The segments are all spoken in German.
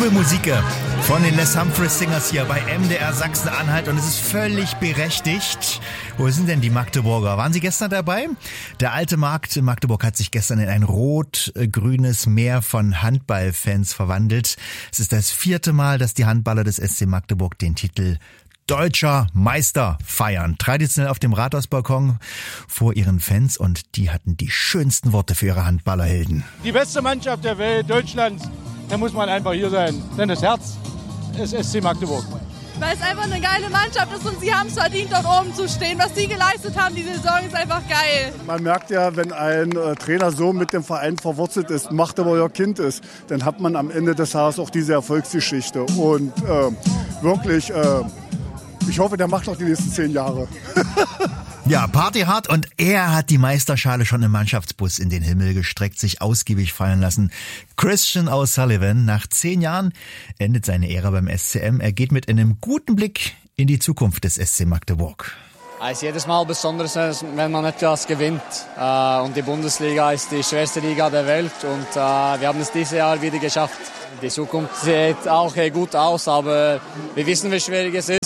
Jubelmusik von den Les Humphreys Singers hier bei MDR Sachsen-Anhalt und es ist völlig berechtigt. Wo sind denn die Magdeburger? Waren Sie gestern dabei? Der alte Markt in Magdeburg hat sich gestern in ein rot-grünes Meer von Handballfans verwandelt. Es ist das 4. Mal, dass die Handballer des SC Magdeburg den Titel Deutscher Meister feiern. Traditionell auf dem Rathausbalkon vor ihren Fans und die hatten die schönsten Worte für ihre Handballerhelden. Die beste Mannschaft der Welt, Deutschlands, da muss man einfach hier sein. Denn das Herz ist SC Magdeburg. Weil es einfach eine geile Mannschaft ist und sie haben es verdient, dort oben zu stehen. Was sie geleistet haben, die Saison ist einfach geil. Man merkt ja, wenn ein Trainer so mit dem Verein verwurzelt ist, Magdeburger Kind ist, dann hat man am Ende des Tages auch diese Erfolgsgeschichte. Und wirklich, ich hoffe, der macht noch die nächsten 10 Jahre. Ja, partyhart und er hat die Meisterschale schon im Mannschaftsbus in den Himmel gestreckt, sich ausgiebig feiern lassen. Christian O'Sullivan, nach 10 Jahren endet seine Ära beim SCM. Er geht mit einem guten Blick in die Zukunft des SC Magdeburg. Es ist jedes Mal besonders, wenn man etwas gewinnt. Und die Bundesliga ist die schwerste Liga der Welt und wir haben es dieses Jahr wieder geschafft. Die Zukunft sieht auch gut aus, aber wir wissen, wie schwierig es ist.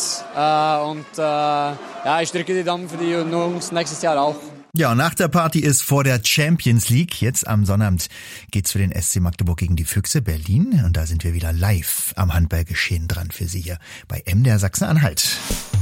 Ich drücke die Daumen für die Jungs nächstes Jahr auch. Ja, und nach der Party ist vor der Champions League. Jetzt am Sonnabend geht's für den SC Magdeburg gegen die Füchse Berlin. Und da sind wir wieder live am Handballgeschehen dran für Sie hier bei MDR Sachsen-Anhalt.